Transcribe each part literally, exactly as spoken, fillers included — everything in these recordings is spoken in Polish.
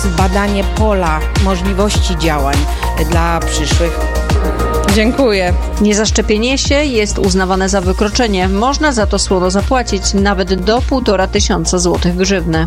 badanie pola możliwości działań dla przyszłych. Dziękuję. Niezaszczepienie się jest uznawane za wykroczenie. Można za to słono zapłacić nawet do półtora tysiąca złotych grzywny.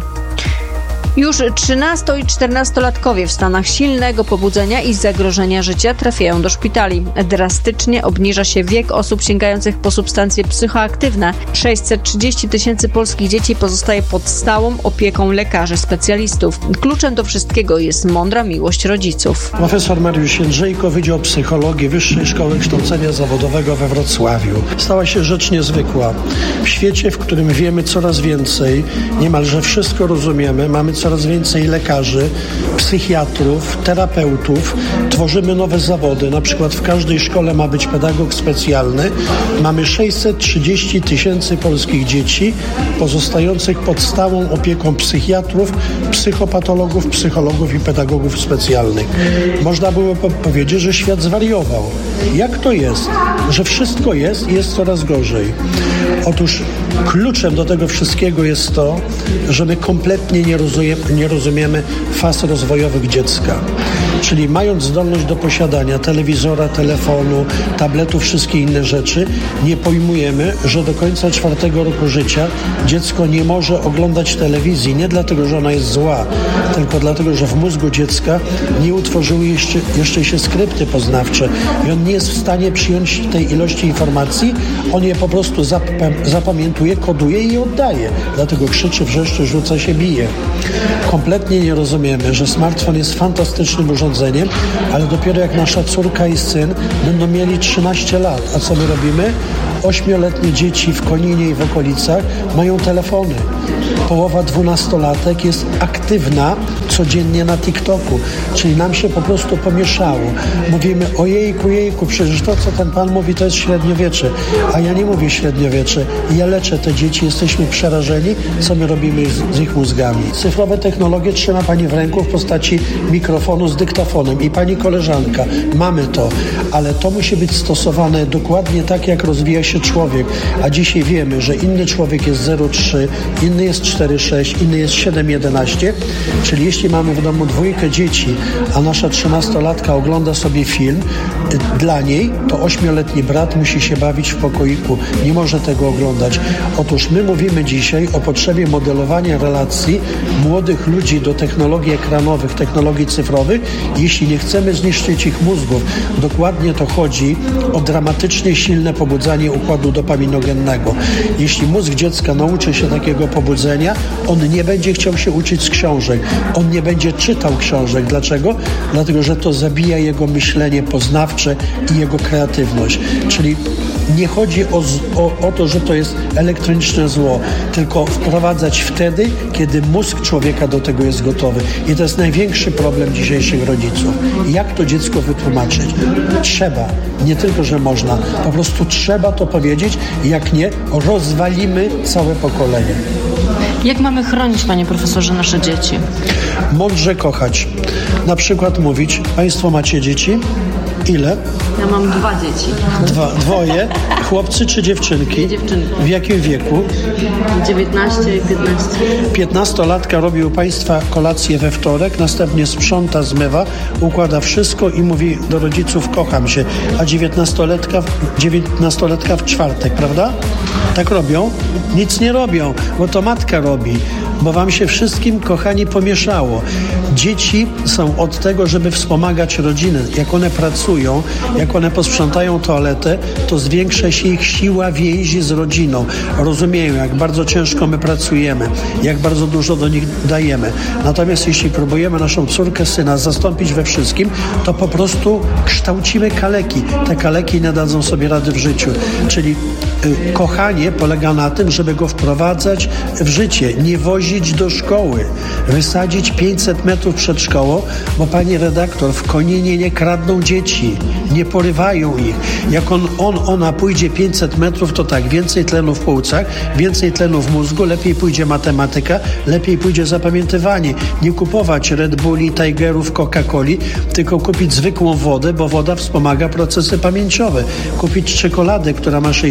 Już trzynasto- i czternastolatkowie w stanach silnego pobudzenia i zagrożenia życia trafiają do szpitali. Drastycznie obniża się wiek osób sięgających po substancje psychoaktywne. sześćset trzydzieści tysięcy polskich dzieci pozostaje pod stałą opieką lekarzy specjalistów. Kluczem do wszystkiego jest mądra miłość rodziców. Profesor Mariusz Jędrzejko, Wydział Psychologii Wyższej Szkoły Kształcenia Zawodowego we Wrocławiu. Stała się rzecz niezwykła. W świecie, w którym wiemy coraz więcej, niemalże wszystko rozumiemy, mamy coraz więcej lekarzy, psychiatrów, terapeutów. Tworzymy nowe zawody. Na przykład w każdej szkole ma być pedagog specjalny. Mamy sześćset trzydzieści tysięcy polskich dzieci pozostających pod stałą opieką psychiatrów, psychopatologów, psychologów i pedagogów specjalnych. Można było po- powiedzieć, że świat zwariował. Jak to jest, że wszystko jest i jest coraz gorzej? Otóż kluczem do tego wszystkiego jest to, że my kompletnie nie rozumiemy, nie rozumiemy faz rozwojowych dziecka. Czyli mając zdolność do posiadania telewizora, telefonu, tabletu, wszystkie inne rzeczy, nie pojmujemy, że do końca czwartego roku życia dziecko nie może oglądać telewizji. Nie dlatego, że ona jest zła, tylko dlatego, że w mózgu dziecka nie utworzyły jeszcze, jeszcze się skrypty poznawcze i on nie jest w stanie przyjąć tej ilości informacji. On je po prostu zap- zapamiętuje, koduje i oddaje. Dlatego krzyczy, wrzeszczy, rzuca się, bije. Kompletnie nie rozumiemy, że smartfon jest fantastycznym urządzeniem, ale dopiero jak nasza córka i syn będą mieli trzynaście lat. A co my robimy? Ośmioletnie dzieci w Koninie i w okolicach mają telefony. Połowa dwunastolatek jest aktywna codziennie na TikToku, czyli nam się po prostu pomieszało. Mówimy, ojejku, jejku, przecież to, co ten pan mówi, to jest średniowiecze. A ja nie mówię średniowiecze. Ja leczę te dzieci, jesteśmy przerażeni, co my robimy z, z ich mózgami. Cyfrowe technologie trzyma pani w ręku w postaci mikrofonu z dyktafonem i pani koleżanka. Mamy to, ale to musi być stosowane dokładnie tak, jak rozwija się człowiek. A dzisiaj wiemy, że inny człowiek jest zero przecinek trzy, inny jest cztery przecinek sześć, inny jest siedem przecinek jedenaście, czyli jeśli mamy w domu dwójkę dzieci, a nasza trzynastolatka ogląda sobie film, dla niej to ośmioletni brat musi się bawić w pokoiku, nie może tego oglądać. Otóż my mówimy dzisiaj o potrzebie modelowania relacji młodych ludzi do technologii ekranowych, technologii cyfrowych, jeśli nie chcemy zniszczyć ich mózgów. Dokładnie to chodzi o dramatycznie silne pobudzanie układu dopaminogennego. Jeśli mózg dziecka nauczy się takiego pobudzenia, on nie będzie chciał się uczyć z książek. On nie będzie czytał książek. Dlaczego? Dlatego, że to zabija jego myślenie poznawcze i jego kreatywność. Czyli nie chodzi o, o, o to, że to jest elektroniczne zło, tylko wprowadzać wtedy, kiedy mózg człowieka do tego jest gotowy. I to jest największy problem dzisiejszych rodziców. Jak to dziecko wytłumaczyć? Trzeba. Nie tylko, że można. Po prostu trzeba to powiedzieć. Jak nie, rozwalimy całe pokolenie. Jak mamy chronić, panie profesorze, nasze dzieci? Mądrze kochać. Na przykład mówić, państwo macie dzieci? Ile? Ja mam dwa dzieci. Dwa, dwoje. Chłopcy czy dziewczynki? Dziewczynki. W jakim wieku? dziewiętnaście i piętnaście. Piętnastolatka robi u państwa kolację we wtorek, następnie sprząta, zmywa, układa wszystko i mówi do rodziców, kocham się. A dziewiętnastolatka, dziewiętnastolatka w czwartek, prawda? Tak robią? Nic nie robią, bo to matka robi. Bo wam się wszystkim, kochani, pomieszało. Dzieci są od tego, żeby wspomagać rodzinę. Jak one pracują, jak one posprzątają toaletę, to zwiększa się ich siła więzi z rodziną. Rozumieją, jak bardzo ciężko my pracujemy, jak bardzo dużo do nich dajemy. Natomiast jeśli próbujemy naszą córkę, syna zastąpić we wszystkim, to po prostu kształcimy kaleki. Te kaleki nie dadzą sobie rady w życiu. Czyli y, kochanie polega na tym, żeby go wprowadzać w życie, nie wozić do szkoły, wysadzić pięćset metrów przed szkołą, bo pani redaktor, w Koninie nie kradną dzieci, nie porywają ich. Jak on, on ona pójdzie pięćset metrów, to tak, więcej tlenu w płucach, więcej tlenu w mózgu, lepiej pójdzie matematyka, lepiej pójdzie zapamiętywanie. Nie kupować Red Bulli, Tigerów, Coca-Coli, tylko kupić zwykłą wodę, bo woda wspomaga procesy pamięciowe. Kupić czekoladę, która ma sześćdziesiąt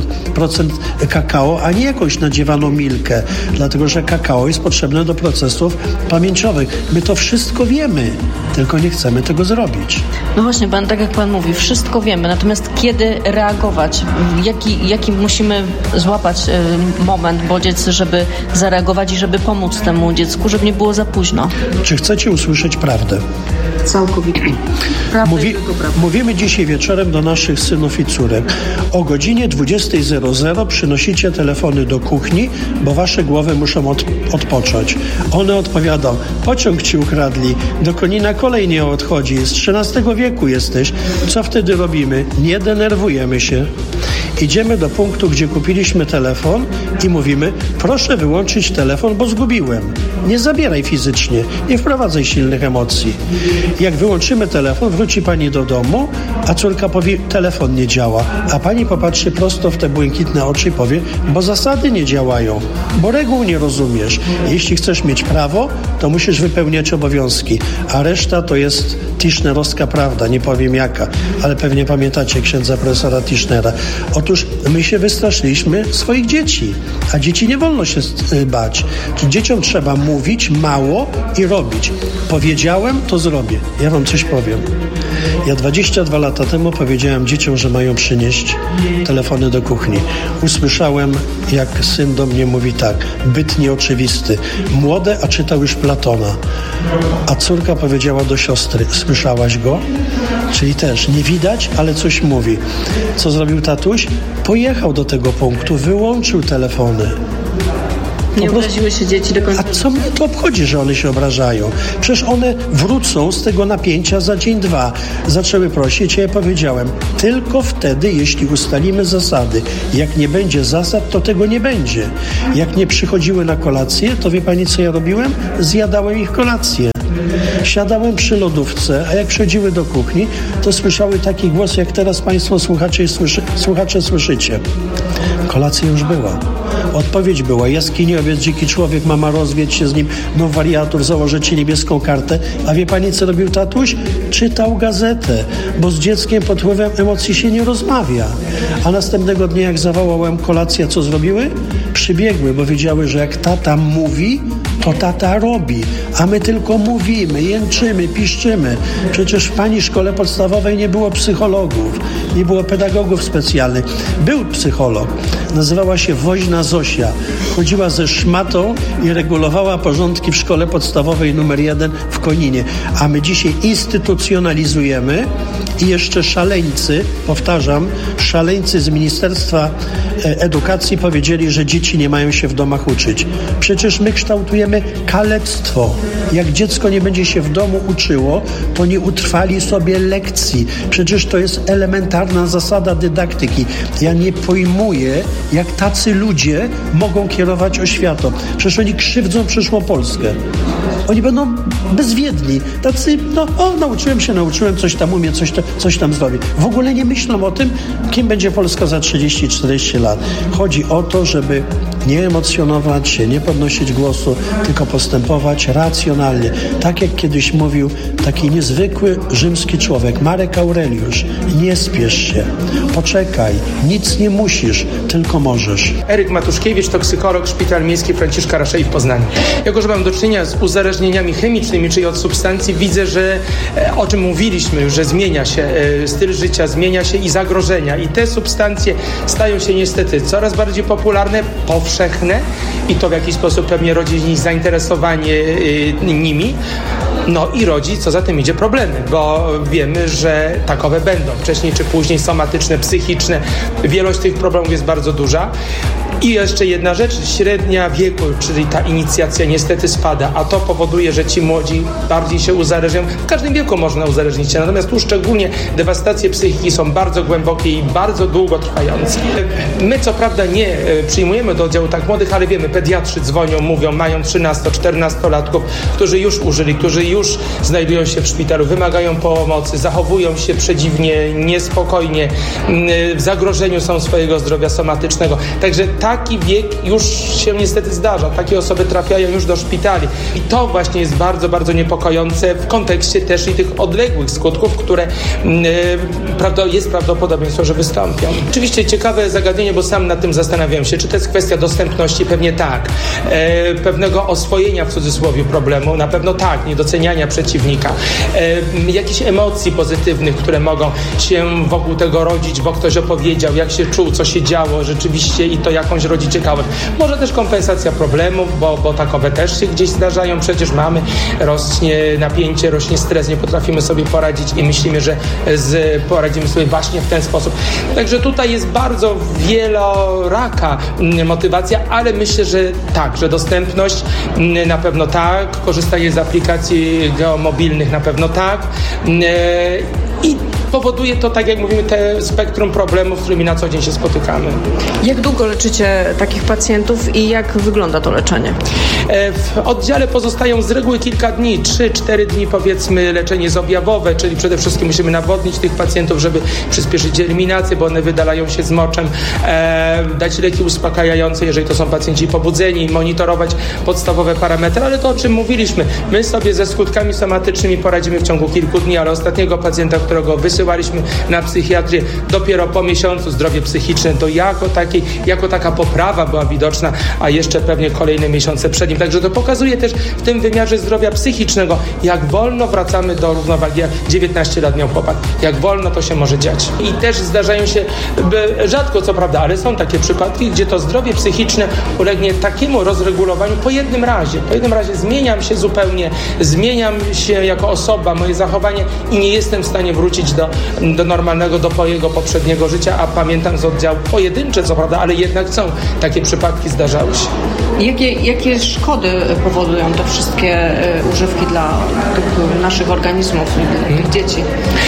procent kakao, a nie jakąś nadziewaną milkę, dlatego że kakao jest potrzebne do procesów pamięciowych. My to wszystko wiemy, tylko nie chcemy tego zrobić. No właśnie, pan, tak jak pan mówi, wszystko wiemy, natomiast kiedy reagować? Jaki, jaki musimy złapać y, moment, bodziec, żeby zareagować i żeby pomóc temu dziecku, żeby nie było za późno? Czy chcecie usłyszeć prawdę? Całkowicie. Prawda Mówi, mówimy dzisiaj wieczorem do naszych synów i córek. O godzinie dwudziestej przynosicie telefony do kuchni, bo wasze głowy muszą od, odpocząć. One odpowiadą, pociąg ci ukradli, do Konina kolej nie odchodzi, z trzynastego wieku jesteś. Co wtedy robimy? Nie denerwujemy się. Idziemy do punktu, gdzie kupiliśmy telefon i mówimy, proszę wyłączyć telefon, bo zgubiłem. Nie zabieraj fizycznie, nie wprowadzaj silnych emocji. Jak wyłączymy telefon, wróci pani do domu, a córka powie, telefon nie działa, a pani popatrzy prosto w te błękitne oczy i powie, bo zasady nie działają, bo reguł nie rozumiesz. Jeśli chcesz mieć prawo, to musisz wypełniać obowiązki, a reszta to jest tischnerowska prawda, nie powiem jaka, ale pewnie pamiętacie księdza profesora Tischnera. Otóż my się wystraszyliśmy swoich dzieci, a dzieci nie wolno się bać. Dzieciom trzeba mówić mało i robić. Powiedziałem, to zrobię. Ja wam coś powiem. Ja dwadzieścia dwa lata temu powiedziałem dzieciom, że mają przynieść telefony do kuchni. Usłyszałem, jak syn do mnie mówi tak, byt nieoczywisty. Młode, a czytał już Platona. A córka powiedziała do siostry, słyszałaś go? Czyli też nie widać, ale coś mówi. Co zrobił tatuś? Pojechał do tego punktu, wyłączył telefony. Nie obraziły się dzieci do końca. A co mnie to obchodzi, że one się obrażają? Przecież one wrócą z tego napięcia za dzień, dwa. Zaczęły prosić, a ja powiedziałem, tylko wtedy, jeśli ustalimy zasady. Jak nie będzie zasad, to tego nie będzie. Jak nie przychodziły na kolację, to wie pani, co ja robiłem? Zjadałem ich kolację. Siadałem przy lodówce, a jak przychodziły do kuchni, to słyszały taki głos, jak teraz państwo słuchacze, słyszy, słuchacze słyszycie. Kolacja już była. Odpowiedź była, jaskiniowiec, dziki człowiek, mama rozwiedź się z nim, no wariatów, założycie niebieską kartę. A wie pani, co robił tatuś? Czytał gazetę, bo z dzieckiem pod wpływem emocji się nie rozmawia. A następnego dnia, jak zawołałem kolację, co zrobiły? Przybiegły, bo wiedziały, że jak tata mówi, to tata robi, a my tylko mówimy, jęczymy, piszczymy. Przecież w pani szkole podstawowej nie było psychologów, nie było pedagogów specjalnych. Był psycholog, nazywała się Woźna Zosia. Chodziła ze szmatą i regulowała porządki w szkole podstawowej numer jeden w Koninie. A my dzisiaj instytucjonalizujemy i jeszcze szaleńcy, powtarzam, szaleńcy z Ministerstwa Edukacji powiedzieli, że dzieci nie mają się w domach uczyć. Przecież my kształtujemy kalectwo. Jak dziecko nie będzie się w domu uczyło, to nie utrwali sobie lekcji. Przecież to jest elementarna zasada dydaktyki. Ja nie pojmuję, jak tacy ludzie mogą kierować oświatą. Przecież oni krzywdzą przyszłą Polskę. Oni będą bezwiedni. Tacy, no, o, nauczyłem się, nauczyłem, coś tam umiem, coś, to, coś tam zrobię. W ogóle nie myślą o tym, kim będzie Polska za trzydzieści czterdzieści lat. Chodzi o to, żeby nie emocjonować się, nie podnosić głosu, tylko postępować racjonalnie. Tak jak kiedyś mówił taki niezwykły rzymski człowiek, Marek Aureliusz. Nie spiesz się, poczekaj, nic nie musisz, tylko możesz. Eryk Matuszkiewicz, toksykolog, Szpital Miejski Franciszka Raszei w Poznaniu. Jako że mam do czynienia z uzależnieniami chemicznymi, czyli od substancji, widzę, że o czym mówiliśmy już, że zmienia się styl życia, zmienia się i zagrożenia. I te substancje stają się niestety coraz bardziej popularne, powszechne i to w jakiś sposób pewnie rodzi zainteresowanie nimi. No i rodzi, co za tym idzie, problemy, bo wiemy, że takowe będą. Wcześniej czy później somatyczne, psychiczne. Wielość tych problemów jest bardzo duża. I jeszcze jedna rzecz, średnia wieku, czyli ta inicjacja niestety spada, a to powoduje, że ci młodzi bardziej się uzależniają. W każdym wieku można uzależnić się, natomiast tu szczególnie dewastacje psychiki są bardzo głębokie i bardzo długotrwające. My co prawda nie przyjmujemy do oddziału tak młodych, ale wiemy, pediatrzy dzwonią, mówią, mają trzynasto-czternastolatków, którzy już użyli, którzy już znajdują się w szpitalu, wymagają pomocy, zachowują się przedziwnie, niespokojnie, w zagrożeniu są swojego zdrowia somatycznego. Także taki wiek już się niestety zdarza. Takie osoby trafiają już do szpitali. I to właśnie jest bardzo, bardzo niepokojące w kontekście też i tych odległych skutków, które yy, jest prawdopodobieństwo, że wystąpią. Oczywiście ciekawe zagadnienie, bo sam nad tym zastanawiam się, czy to jest kwestia dostępności? Pewnie tak. E, pewnego oswojenia w cudzysłowie problemu? Na pewno tak. Niedoceniania przeciwnika. E, jakichś emocji pozytywnych, które mogą się wokół tego rodzić, bo ktoś opowiedział, jak się czuł, co się działo rzeczywiście i to jakąś rodzi ciekawość. Może też kompensacja problemów, bo, bo takowe też się gdzieś zdarzają. Przecież mamy, rośnie napięcie, rośnie stres, nie potrafimy sobie poradzić i myślimy, że z, poradzimy sobie właśnie w ten sposób. Także tutaj jest bardzo wieloraka motywacja, ale myślę, że tak, że dostępność na pewno tak, korzystanie z aplikacji geomobilnych na pewno tak i powoduje to, tak jak mówimy, te spektrum problemów, z którymi na co dzień się spotykamy. Jak długo leczycie takich pacjentów i jak wygląda to leczenie? W oddziale pozostają z reguły kilka dni, trzy cztery dni powiedzmy leczenie jest objawowe, czyli przede wszystkim musimy nawodnić tych pacjentów, żeby przyspieszyć eliminację, bo one wydalają się z moczem, e, dać leki uspokajające, jeżeli to są pacjenci pobudzeni, monitorować podstawowe parametry, ale to o czym mówiliśmy, my sobie ze skutkami somatycznymi poradzimy w ciągu kilku dni, ale ostatniego pacjenta, którego wysyłaliśmy na psychiatrię dopiero po miesiącu, zdrowie psychiczne, to jako, takiej, jako taka poprawa była widoczna, a jeszcze pewnie kolejne miesiące przed nim. Także to pokazuje też w tym wymiarze zdrowia psychicznego, jak wolno wracamy do równowagi, jak dziewiętnaście lat miał chłopak, jak wolno to się może dziać. I też zdarzają się, rzadko co prawda, ale są takie przypadki, gdzie to zdrowie psychiczne ulegnie takiemu rozregulowaniu po jednym razie. Po jednym razie zmieniam się zupełnie, zmieniam się jako osoba, moje zachowanie i nie jestem w stanie wrócić do, do normalnego, do mojego poprzedniego życia, a pamiętam z oddziału pojedyncze co prawda, ale jednak są takie przypadki, zdarzały się. Jakie, jakie szkody powodują te wszystkie używki dla tych naszych organizmów, dla tych dzieci?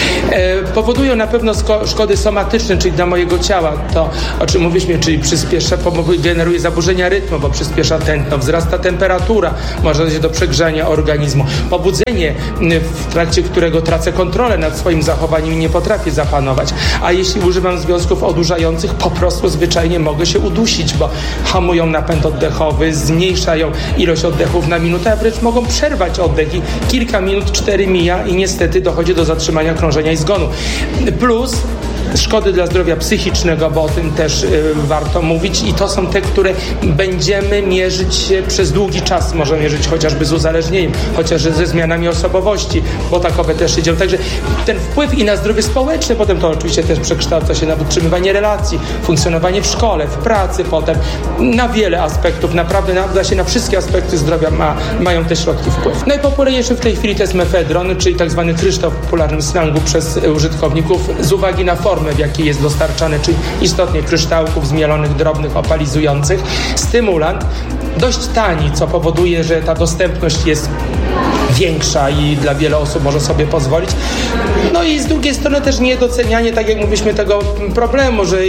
E, powodują na pewno sko- szkody somatyczne, czyli dla mojego ciała. To, o czym mówiliśmy, czyli przyspiesza, generuje zaburzenia rytmu, bo przyspiesza tętno, wzrasta temperatura, może dojść do przegrzania organizmu. Pobudzenie, w trakcie którego tracę kontrolę nad swoim zachowaniem i nie potrafię zapanować. A jeśli używam związków odurzających, po prostu zwyczajnie mogę się udusić, bo hamują napęd oddechowy, zmniejszają ilość oddechów na minutę, a wręcz mogą przerwać oddech i kilka minut, cztery mija i niestety dochodzi do zatrzymania krążenia i zgonu. Plus szkody dla zdrowia psychicznego, bo o tym też y, warto mówić i to są te, które będziemy mierzyć przez długi czas, możemy mierzyć chociażby z uzależnieniem, chociażby ze zmianami osobowości, bo takowe też się dzieją. Także ten wpływ i na zdrowie społeczne, potem to oczywiście też przekształca się na utrzymywanie relacji, funkcjonowanie w szkole, w pracy potem, na wiele aspektów, naprawdę na, się na wszystkie aspekty zdrowia ma, mają te środki wpływ. Najpopularniejszy w tej chwili to jest mefedron, czyli tak zwany kryształ w popularnym slangu przez użytkowników z uwagi na formę, w jakiej jest dostarczany, czyli istotnie kryształków zmielonych, drobnych, opalizujących. Stymulant dość tani, co powoduje, że ta dostępność jest większa i dla wielu osób może sobie pozwolić. No i z drugiej strony też niedocenianie, tak jak mówiliśmy, tego problemu, że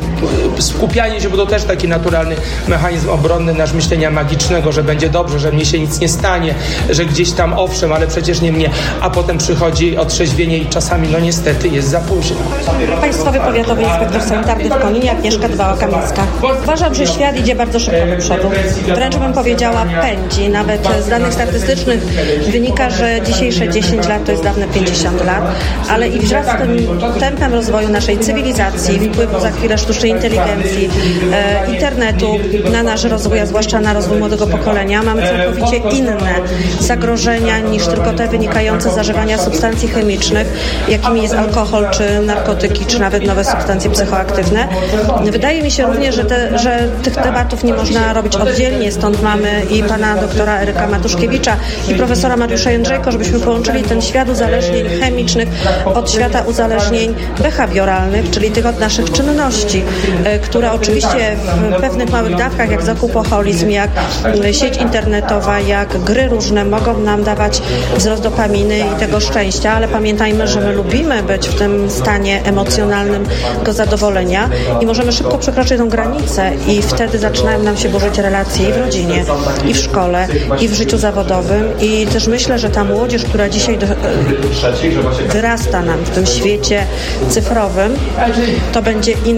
skupianie się, bo to też taki naturalny mechanizm obronny nasz myślenia magicznego, że będzie dobrze, że mnie się nic nie stanie, że gdzieś tam owszem, ale przecież nie mnie, a potem przychodzi otrzeźwienie i czasami no niestety jest za późno. Państwowy Powiatowy Inspektor Sanitarny w Koninie, Agnieszka Dbała-Kamińska. Uważam, że świat idzie bardzo szybko do przodu. Wręcz bym powiedziała pędzi. Nawet z danych statystycznych wynika, że dzisiejsze dziesięć lat to jest dawne pięćdziesiąt lat, ale i wraz z tym tempem rozwoju naszej cywilizacji, wpływu za chwilę sztucznej inteligencji, e, internetu na nasz rozwój, a zwłaszcza na rozwój młodego pokolenia, mamy całkowicie inne zagrożenia niż tylko te wynikające z zażywania substancji chemicznych, jakimi jest alkohol, czy narkotyki, czy nawet nowe substancje psychoaktywne. Wydaje mi się również, że, te, że tych tematów nie można robić oddzielnie, stąd mamy i pana doktora Eryka Matuszkiewicza i profesora Mariusza Jędrzejko, żebyśmy połączyli ten świat uzależnień chemicznych od świata uzależnień behawioralnych, czyli tych od naszych czynności, które oczywiście w pewnych małych dawkach, jak zakupoholizm, jak sieć internetowa, jak gry różne mogą nam dawać wzrost dopaminy i tego szczęścia, ale pamiętajmy, że my lubimy być w tym stanie emocjonalnym do zadowolenia i możemy szybko przekroczyć tę granicę i wtedy zaczynają nam się burzyć relacje i w rodzinie, i w szkole, i w życiu zawodowym i też myślę, że ta młodzież, która dzisiaj do, wyrasta nam w tym świecie cyfrowym, to będzie inna młodzież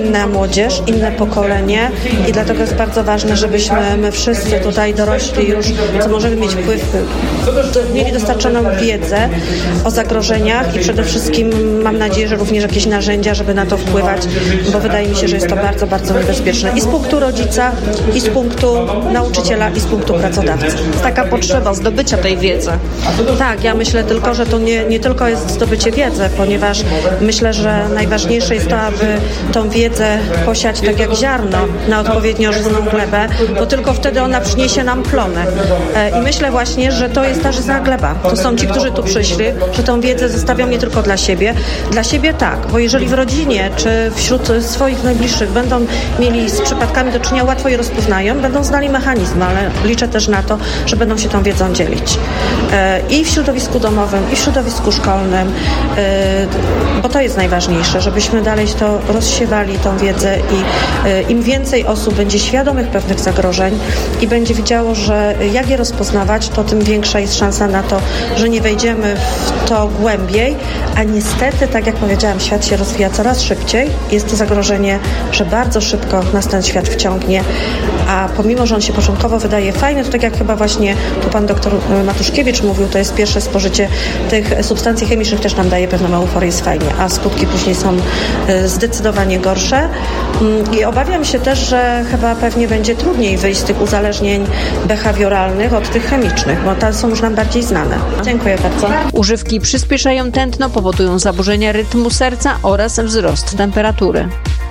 młodzież, inne pokolenie i dlatego jest bardzo ważne, żebyśmy my wszyscy tutaj dorośli już, co możemy mieć wpływ, mieli dostarczoną wiedzę o zagrożeniach i przede wszystkim mam nadzieję, że również jakieś narzędzia, żeby na to wpływać, bo wydaje mi się, że jest to bardzo, bardzo niebezpieczne i z punktu rodzica, i z punktu nauczyciela, i z punktu pracodawcy. Taka potrzeba zdobycia tej wiedzy. Tak, ja myślę tylko, że to nie, nie tylko jest zdobycie wiedzy, ponieważ myślę, że najważniejsze jest to, aby tą wiedzę posiać tak jak ziarno na odpowiednio żyzną glebę, bo tylko wtedy ona przyniesie nam plony. I myślę właśnie, że to jest ta żyzna gleba. To są ci, którzy tu przyszli, że tą wiedzę zostawią nie tylko dla siebie. Dla siebie tak, bo jeżeli w rodzinie czy wśród swoich najbliższych będą mieli z przypadkami do czynienia, łatwo je rozpoznają, będą znali mechanizmy, ale liczę też na to, że będą się tą wiedzą dzielić. I w środowisku domowym, i w środowisku szkolnym, bo to jest najważniejsze, żebyśmy dalej to rozsiewali, tą wiedzę i im więcej osób będzie świadomych pewnych zagrożeń i będzie wiedziało, że jak je rozpoznawać, to tym większa jest szansa na to, że nie wejdziemy w to głębiej, a niestety, tak jak powiedziałam, świat się rozwija coraz szybciej. Jest to zagrożenie, że bardzo szybko nas ten świat wciągnie, a pomimo, że on się początkowo wydaje fajny, to tak jak chyba właśnie tu pan doktor Matuszkiewicz mówił, to jest pierwsze spożycie tych substancji chemicznych też nam daje pewną euforię, jest fajnie, a skutki później są zdecydowanie gorsze i obawiam się też, że chyba pewnie będzie trudniej wyjść z tych uzależnień behawioralnych od tych chemicznych, bo te są już nam bardziej znane. Dziękuję bardzo. Używki przyspieszają tętno, powodują zaburzenia rytmu serca oraz wzrost temperatury.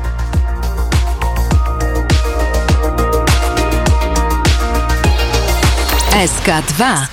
S K dwa.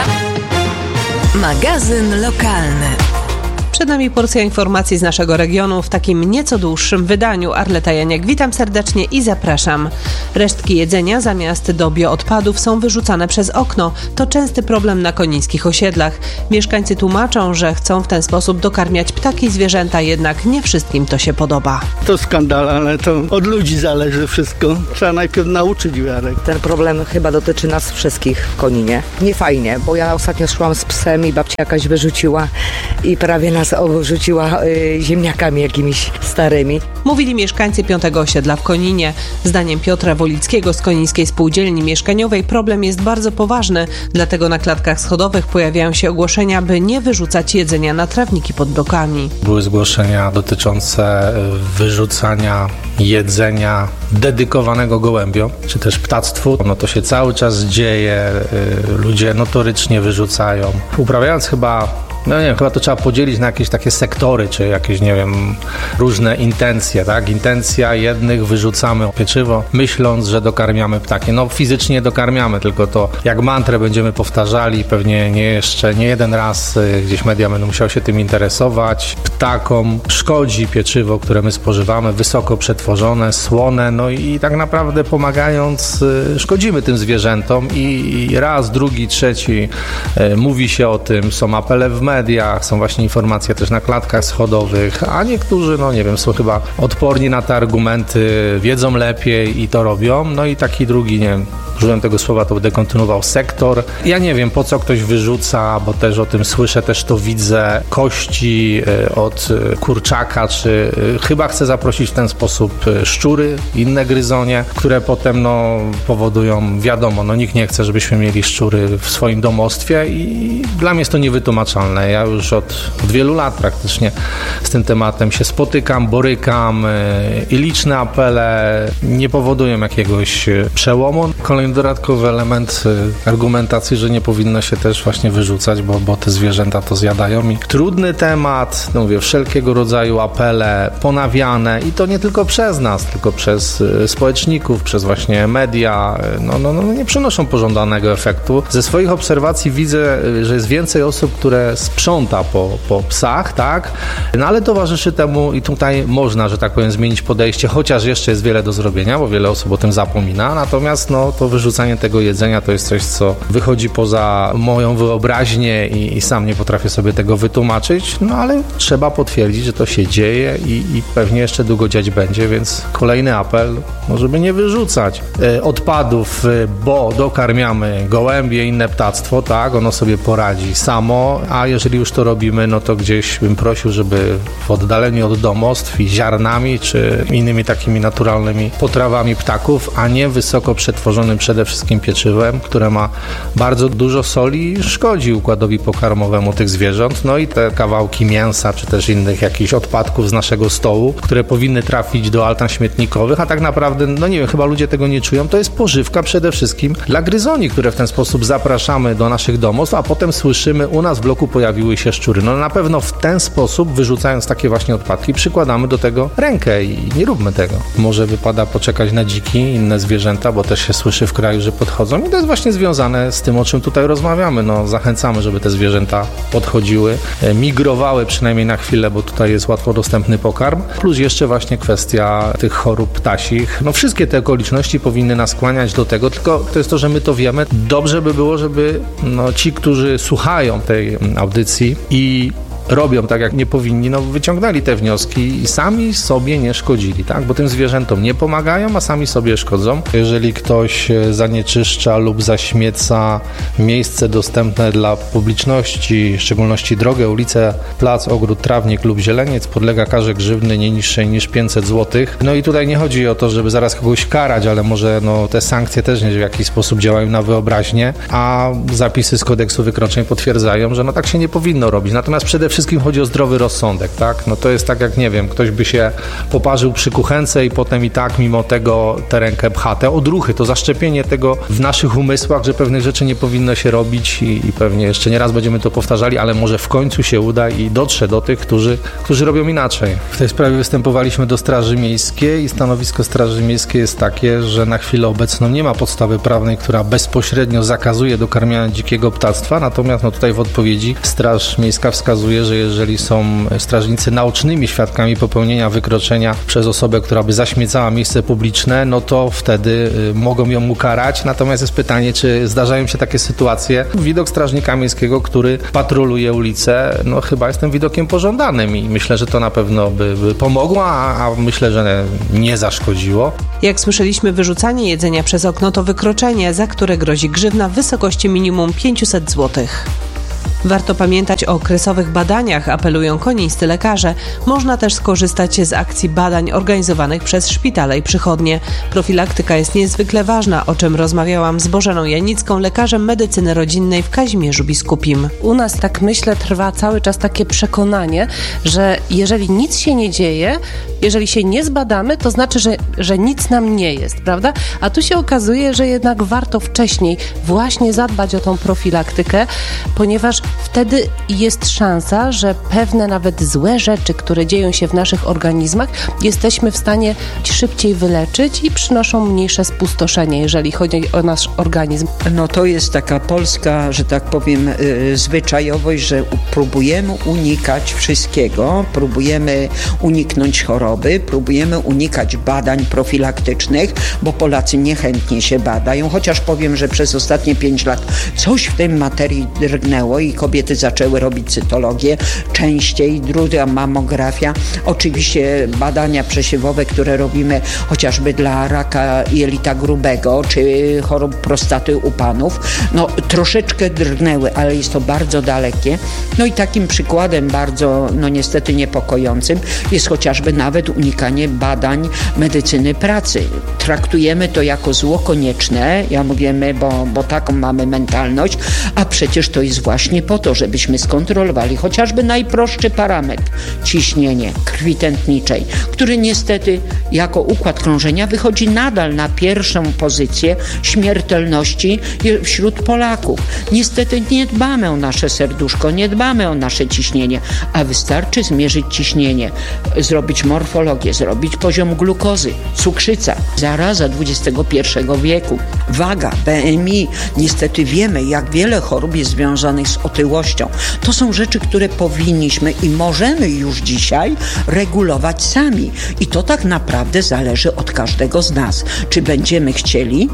Magazyn lokalny. Przed nami porcja informacji z naszego regionu w takim nieco dłuższym wydaniu. Arleta Janiak, witam serdecznie i zapraszam. Resztki jedzenia zamiast do bioodpadów są wyrzucane przez okno. To częsty problem na konińskich osiedlach. Mieszkańcy tłumaczą, że chcą w ten sposób dokarmiać ptaki i zwierzęta, jednak nie wszystkim to się podoba. To skandal, ale to od ludzi zależy wszystko. Trzeba najpierw nauczyć wiarę. Ten problem chyba dotyczy nas wszystkich w Koninie. Nie fajnie, bo ja ostatnio szłam z psem i babcia jakaś wyrzuciła i prawie nas obrzuciła y, ziemniakami jakimiś starymi. Mówili mieszkańcy piątego osiedla w Koninie. Zdaniem Piotra Wolickiego z Konińskiej Spółdzielni Mieszkaniowej problem jest bardzo poważny, dlatego na klatkach schodowych pojawiają się ogłoszenia, by nie wyrzucać jedzenia na trawniki pod blokami. Były zgłoszenia dotyczące wyrzucania jedzenia dedykowanego gołębiom, czy też ptactwu. No to się cały czas dzieje, ludzie notorycznie wyrzucają. Uprawiając chyba No nie wiem, chyba to trzeba podzielić na jakieś takie sektory, czy jakieś, nie wiem, różne intencje, tak? Intencja jednych, wyrzucamy pieczywo, myśląc, że dokarmiamy ptaki. No fizycznie dokarmiamy, tylko to jak mantrę będziemy powtarzali, pewnie nie jeszcze, nie jeden raz gdzieś media będą musiały się tym interesować. Ptakom szkodzi pieczywo, które my spożywamy, wysoko przetworzone, słone, no i tak naprawdę pomagając szkodzimy tym zwierzętom i raz, drugi, trzeci mówi się o tym, są apele w mediach, są właśnie informacje też na klatkach schodowych, a niektórzy, no nie wiem, są chyba odporni na te argumenty, wiedzą lepiej i to robią, no i taki drugi, nie wiem, użyłem tego słowa, to będę kontynuował, sektor. Ja nie wiem, po co ktoś wyrzuca, bo też o tym słyszę, też to widzę, kości od kurczaka, czy chyba chce zaprosić w ten sposób szczury, inne gryzonie, które potem no powodują, wiadomo, no nikt nie chce, żebyśmy mieli szczury w swoim domostwie i dla mnie jest to niewytłumaczalne. Ja już od, od wielu lat praktycznie z tym tematem się spotykam, borykam i liczne apele nie powodują jakiegoś przełomu. Kolejny dodatkowy element argumentacji, że nie powinno się też właśnie wyrzucać, bo, bo te zwierzęta to zjadają. I trudny temat, no mówię, wszelkiego rodzaju apele ponawiane i to nie tylko przez nas, tylko przez społeczników, przez właśnie media, no, no, no nie przynoszą pożądanego efektu. Ze swoich obserwacji widzę, że jest więcej osób, które sprząta po, po psach, tak? No ale towarzyszy temu i tutaj można, że tak powiem, zmienić podejście, chociaż jeszcze jest wiele do zrobienia, bo wiele osób o tym zapomina, natomiast no to wyrzucanie tego jedzenia to jest coś, co wychodzi poza moją wyobraźnię i, i sam nie potrafię sobie tego wytłumaczyć, no ale trzeba potwierdzić, że to się dzieje i, i pewnie jeszcze długo dziać będzie, więc kolejny apel, no żeby nie wyrzucać e, odpadów, bo dokarmiamy gołębie, inne ptactwo, tak, ono sobie poradzi samo, a jeżeli jeżeli już to robimy, no to gdzieś bym prosił, żeby w oddaleniu od domostw i ziarnami, czy innymi takimi naturalnymi potrawami ptaków, a nie wysoko przetworzonym przede wszystkim pieczywem, które ma bardzo dużo soli i szkodzi układowi pokarmowemu tych zwierząt. No i te kawałki mięsa, czy też innych jakichś odpadków z naszego stołu, które powinny trafić do altan śmietnikowych, a tak naprawdę, no nie wiem, chyba ludzie tego nie czują, to jest pożywka przede wszystkim dla gryzoni, które w ten sposób zapraszamy do naszych domostw, a potem słyszymy, u nas w bloku pojawiły się szczury. No na pewno w ten sposób, wyrzucając takie właśnie odpadki, przykładamy do tego rękę i nie róbmy tego. Może wypada poczekać na dziki, inne zwierzęta, bo też się słyszy w kraju, że podchodzą i to jest właśnie związane z tym, o czym tutaj rozmawiamy. No zachęcamy, żeby te zwierzęta podchodziły, migrowały przynajmniej na chwilę, bo tutaj jest łatwo dostępny pokarm, plus jeszcze właśnie kwestia tych chorób ptasich. No wszystkie te okoliczności powinny nas skłaniać do tego, tylko to jest to, że my to wiemy. Dobrze by było, żeby no, ci, którzy słuchają tej audycji i robią tak, jak nie powinni, no wyciągnęli te wnioski i sami sobie nie szkodzili, tak? Bo tym zwierzętom nie pomagają, a sami sobie szkodzą. Jeżeli ktoś zanieczyszcza lub zaśmieca miejsce dostępne dla publiczności, w szczególności drogę, ulicę, plac, ogród, trawnik lub zieleniec, podlega karze grzywny nie niższej niż pięćset złotych. No i tutaj nie chodzi o to, żeby zaraz kogoś karać, ale może no, te sankcje też nie w jakiś sposób działają na wyobraźnię, a zapisy z kodeksu wykroczeń potwierdzają, że no tak się nie powinno robić. Natomiast przede wszystkim chodzi o zdrowy rozsądek, tak? No to jest tak jak, nie wiem, ktoś by się poparzył przy kuchence i potem i tak mimo tego tę rękę pcha. Te odruchy, to zaszczepienie tego w naszych umysłach, że pewnych rzeczy nie powinno się robić i, i pewnie jeszcze nie raz będziemy to powtarzali, ale może w końcu się uda i dotrze do tych, którzy, którzy robią inaczej. W tej sprawie występowaliśmy do Straży Miejskiej i stanowisko Straży Miejskiej jest takie, że na chwilę obecną nie ma podstawy prawnej, która bezpośrednio zakazuje dokarmiania dzikiego ptactwa, natomiast no tutaj w odpowiedzi Straż Miejska wskazuje, że jeżeli są strażnicy naocznymi świadkami popełnienia wykroczenia przez osobę, która by zaśmiecała miejsce publiczne, no to wtedy mogą ją ukarać. Natomiast jest pytanie, czy zdarzają się takie sytuacje. Widok strażnika miejskiego, który patroluje ulicę, no chyba jest tym widokiem pożądanym i myślę, że to na pewno by, by pomogło, a, a myślę, że nie zaszkodziło. Jak słyszeliśmy, wyrzucanie jedzenia przez okno to wykroczenie, za które grozi grzywna w wysokości minimum pięćset złotych. Warto pamiętać o okresowych badaniach, apelują konińscy lekarze. Można też skorzystać z akcji badań organizowanych przez szpitale i przychodnie. Profilaktyka jest niezwykle ważna, o czym rozmawiałam z Bożeną Janicką, lekarzem medycyny rodzinnej w Kazimierzu Biskupim. U nas, tak myślę, trwa cały czas takie przekonanie, że jeżeli nic się nie dzieje, jeżeli się nie zbadamy, to znaczy, że, że nic nam nie jest, prawda? A tu się okazuje, że jednak warto wcześniej właśnie zadbać o tą profilaktykę, ponieważ wtedy jest szansa, że pewne nawet złe rzeczy, które dzieją się w naszych organizmach, jesteśmy w stanie szybciej wyleczyć i przynoszą mniejsze spustoszenie, jeżeli chodzi o nasz organizm. No to jest taka polska, że tak powiem, yy, zwyczajowość, że próbujemy unikać wszystkiego, próbujemy uniknąć choroby, próbujemy unikać badań profilaktycznych, bo Polacy niechętnie się badają, chociaż powiem, że przez ostatnie pięć lat coś w tej materii drgnęło i kobiety zaczęły robić cytologię częściej, druga mammografia. Oczywiście badania przesiewowe, które robimy chociażby dla raka jelita grubego czy chorób prostaty u panów, no troszeczkę drgnęły, ale jest to bardzo dalekie. No i takim przykładem bardzo, no niestety niepokojącym jest chociażby nawet unikanie badań medycyny pracy. Traktujemy to jako zło konieczne, ja mówimy, bo, bo taką mamy mentalność, a przecież to jest właśnie po to, żebyśmy skontrolowali chociażby najprostszy parametr, ciśnienie krwi tętniczej, który niestety jako układ krążenia wychodzi nadal na pierwszą pozycję śmiertelności wśród Polaków. Niestety nie dbamy o nasze serduszko, nie dbamy o nasze ciśnienie, a wystarczy zmierzyć ciśnienie, zrobić morfologię, zrobić poziom glukozy, cukrzyca, zaraza dwudziestego pierwszego wieku, waga, B M I. Niestety wiemy, jak wiele chorób jest związanych z otyłością. To są rzeczy, które powinniśmy i możemy już dzisiaj regulować sami. I to tak naprawdę zależy od każdego z nas. Czy będziemy chcieli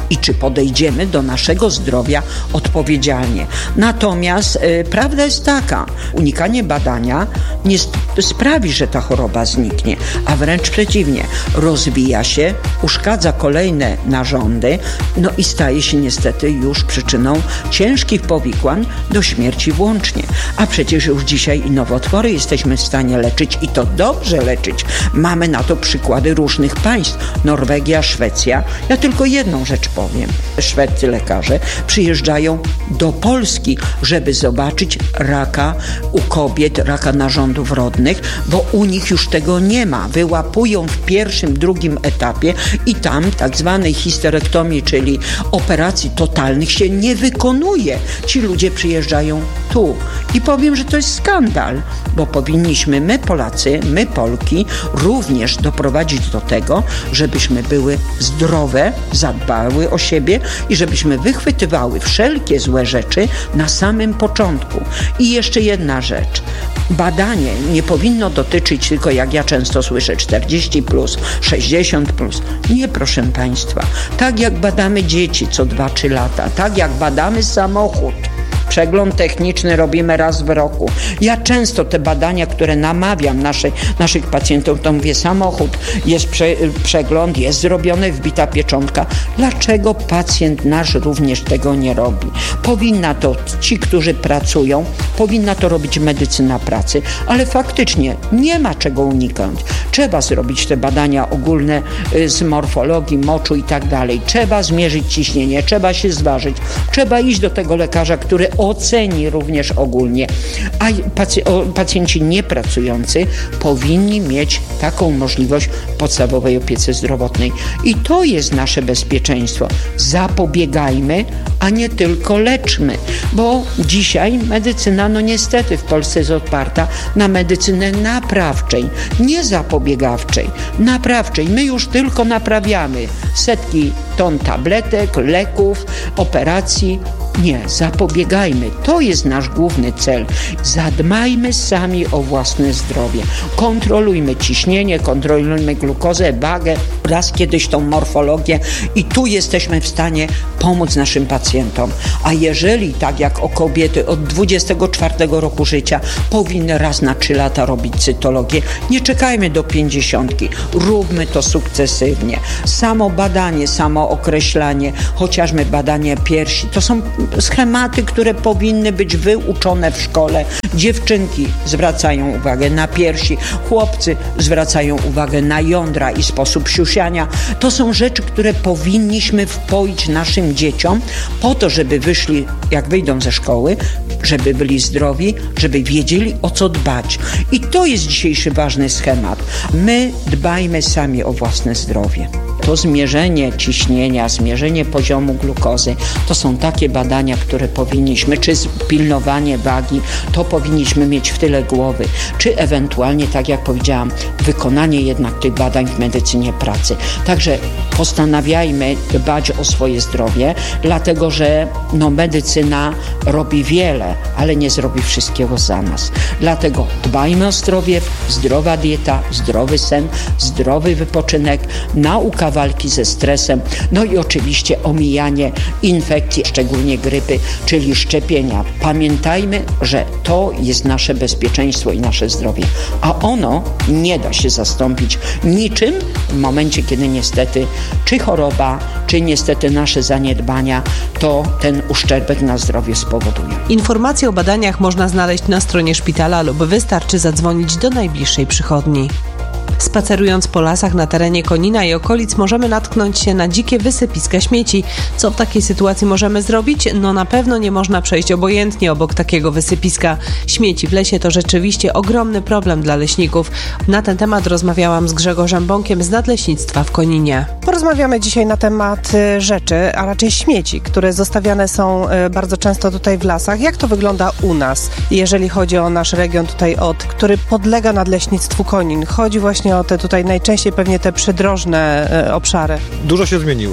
i czy podejdziemy do naszego zdrowia odpowiedzialnie. Natomiast y, prawda jest taka, unikanie badania nie sp- sprawi, że ta choroba zniknie, a wręcz przeciwnie, rozwija się, uszkadza kolejne narządy, no i staje się niestety już przyczyną ciężkich powikłań do śmierci włącznie. A przecież już dzisiaj i nowotwory jesteśmy w stanie leczyć i to dobrze leczyć. Mamy na to przykłady różnych państw. Norwegia, Szwecja. Ja tylko jedną rzecz powiem. Szwedzcy lekarze przyjeżdżają do Polski, żeby zobaczyć raka u kobiet, raka narządów rodnych, bo u nich już tego nie ma. Wyłapują w pierwszym, drugim etapie i tam tak zwanej histerektomii, czyli operacji totalnych się nie wykonuje. Ci ludzie przyjeżdżają tu. I powiem, że to jest skandal, bo powinniśmy my Polacy, my Polki również doprowadzić do tego, żebyśmy były zdrowe, zadbały o siebie i żebyśmy wychwytywały wszelkie złe rzeczy na samym początku. I jeszcze jedna rzecz. Badanie nie powinno dotyczyć tylko, jak ja często słyszę, czterdzieści plus, sześćdziesiąt plus. Nie, proszę Państwa. Tak jak badamy dzieci co dwa trzy lata, tak jak badamy samochód, przegląd techniczny robimy raz w roku. Ja często te badania, które namawiam nasze, naszych pacjentów, to mówię, samochód, jest prze, przegląd, jest zrobiony, wbita pieczątka. Dlaczego pacjent nasz również tego nie robi? Powinna to ci, którzy pracują, powinna to robić medycyna pracy, ale faktycznie nie ma czego unikać. Trzeba zrobić te badania ogólne z morfologii, moczu i tak dalej. Trzeba zmierzyć ciśnienie, trzeba się zważyć, trzeba iść do tego lekarza, który oceni również ogólnie. A pacjenci niepracujący powinni mieć taką możliwość w podstawowej opiece zdrowotnej. I to jest nasze bezpieczeństwo. Zapobiegajmy, a nie tylko leczmy. Bo dzisiaj medycyna, no niestety w Polsce jest oparta na medycynę naprawczej, nie zapobiegawczej. Naprawczej. My już tylko naprawiamy setki ton tabletek, leków, operacji. Nie, zapobiegajmy. To jest nasz główny cel. Zadbajmy sami o własne zdrowie. Kontrolujmy ciśnienie, kontrolujmy glukozę, wagę, raz kiedyś tą morfologię i tu jesteśmy w stanie pomóc naszym pacjentom. A jeżeli, tak jak o kobiety od dwudziestego czwartego roku życia powinny raz na trzy lata robić cytologię, nie czekajmy do pięćdziesiątki. Róbmy to sukcesywnie. Samo badanie, samo określanie, chociażby badanie piersi, to są schematy, które powinny być wyuczone w szkole. Dziewczynki zwracają uwagę na piersi, chłopcy zwracają uwagę na jądra i sposób siusiania. To są rzeczy, które powinniśmy wpoić naszym dzieciom po to, żeby wyszli, jak wyjdą ze szkoły, żeby byli zdrowi, żeby wiedzieli, o co dbać. I to jest dzisiejszy ważny schemat. My dbajmy sami o własne zdrowie. To zmierzenie ciśnienia, zmierzenie poziomu glukozy, to są takie badania, które powinniśmy, czy pilnowanie wagi, to powinniśmy mieć w tyle głowy, czy ewentualnie, tak jak powiedziałam, wykonanie jednak tych badań w medycynie pracy. Także postanawiajmy dbać o swoje zdrowie, dlatego że no, medycyna robi wiele, ale nie zrobi wszystkiego za nas. Dlatego dbajmy o zdrowie, zdrowa dieta, zdrowy sen, zdrowy wypoczynek, nauka walki ze stresem, no i oczywiście omijanie infekcji, szczególnie grypy, czyli szczepienia. Pamiętajmy, że to jest nasze bezpieczeństwo i nasze zdrowie, a ono nie da się zastąpić niczym w momencie, kiedy niestety czy choroba, czy niestety nasze zaniedbania, to ten uszczerbek na zdrowie spowodują. Informacje o badaniach można znaleźć na stronie szpitala lub wystarczy zadzwonić do najbliższej przychodni. Spacerując po lasach na terenie Konina i okolic możemy natknąć się na dzikie wysypiska śmieci. Co w takiej sytuacji możemy zrobić? No na pewno nie można przejść obojętnie obok takiego wysypiska. Śmieci w lesie to rzeczywiście ogromny problem dla leśników. Na ten temat rozmawiałam z Grzegorzem Bąkiem z Nadleśnictwa w Koninie. Porozmawiamy dzisiaj na temat rzeczy, a raczej śmieci, które zostawiane są bardzo często tutaj w lasach. Jak to wygląda u nas, jeżeli chodzi o nasz region tutaj od, który podlega Nadleśnictwu Konin? Chodzi właśnie o te tutaj najczęściej pewnie te przydrożne e, obszary. Dużo się zmieniło.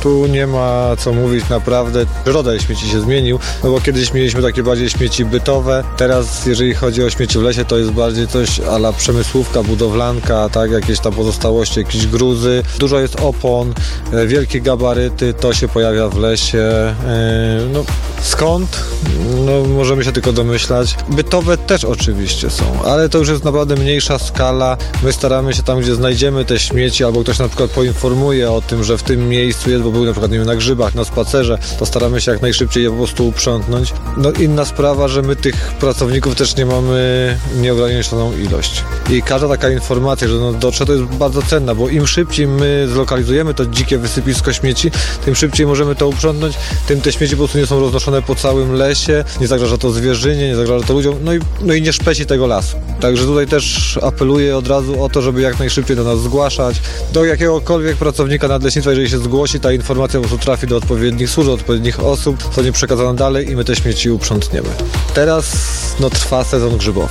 tu nie ma co mówić, naprawdę rodzaj śmieci się zmienił, no bo kiedyś mieliśmy takie bardziej śmieci bytowe, teraz jeżeli chodzi o śmieci w lesie, to jest bardziej coś a la przemysłówka, budowlanka, tak, jakieś tam pozostałości, jakieś gruzy, dużo jest opon, wielkie gabaryty, to się pojawia w lesie, no skąd? No możemy się tylko domyślać. Bytowe też oczywiście są, ale to już jest naprawdę mniejsza skala, my staramy się tam, gdzie znajdziemy te śmieci, albo ktoś na przykład poinformuje o tym, że w tym miejscu jest, bo był na przykład nie wiem, na grzybach, na spacerze, to staramy się jak najszybciej je po prostu uprzątnąć. No inna sprawa, że my tych pracowników też nie mamy nieograniczoną ilość. I każda taka informacja, że no dotrze, to jest bardzo cenna, bo im szybciej my zlokalizujemy to dzikie wysypisko śmieci, tym szybciej możemy to uprzątnąć, tym te śmieci po prostu nie są roznoszone po całym lesie, nie zagraża to zwierzynie, nie zagraża to ludziom, no i, no i nie szpeci tego lasu. Także tutaj też apeluję od razu o to, żeby jak najszybciej do nas zgłaszać, do jakiegokolwiek pracownika nadleśnictwa, jeżeli się zgłosi, ta informacja po prostu trafi do odpowiednich służb, do odpowiednich osób, zostanie przekazana dalej i my te śmieci uprzątniemy. Teraz no, trwa sezon grzybowy.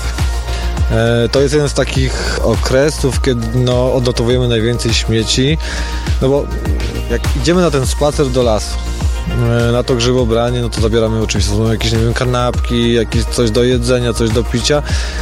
E, to jest jeden z takich okresów, kiedy no, odnotowujemy najwięcej śmieci, no bo jak idziemy na ten spacer do lasu, e, na to grzybobranie, no to zabieramy oczywiście są jakieś, nie wiem, kanapki, jakieś coś do jedzenia, coś do picia.